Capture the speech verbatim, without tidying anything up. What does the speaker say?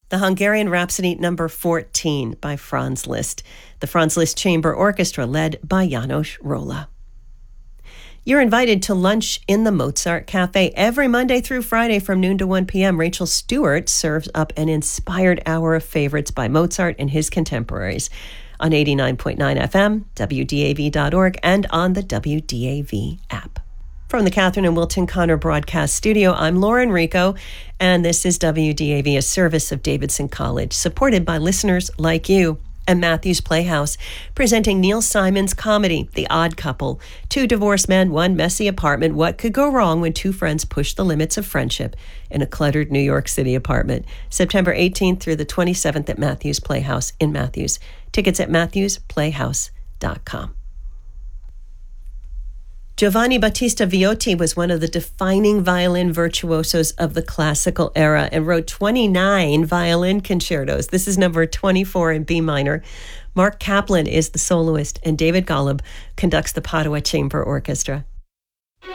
The Hungarian Rhapsody number fourteen by Franz Liszt. The Franz Liszt Chamber Orchestra led by János Róla. You're invited to lunch in the Mozart Cafe every Monday through Friday from noon to one p.m. Rachel Stewart serves up an inspired hour of favorites by Mozart and his contemporaries on eighty-nine point nine F M, W D A V dot org, and on the W D A V app. From the Catherine and Wilton Connor Broadcast Studio, I'm Lauren Rico, and this is W D A V, a service of Davidson College, supported by listeners like you. And Matthews Playhouse, presenting Neil Simon's comedy, The Odd Couple. Two divorced men, one messy apartment. What could go wrong when two friends push the limits of friendship in a cluttered New York City apartment? September eighteenth through the twenty-seventh at Matthews Playhouse in Matthews. Tickets at matthews playhouse dot com. Giovanni Battista Viotti was one of the defining violin virtuosos of the classical era and wrote twenty-nine violin concertos. This is number twenty-four in B minor. Mark Kaplan is the soloist, and David Golub conducts the Padua Chamber Orchestra.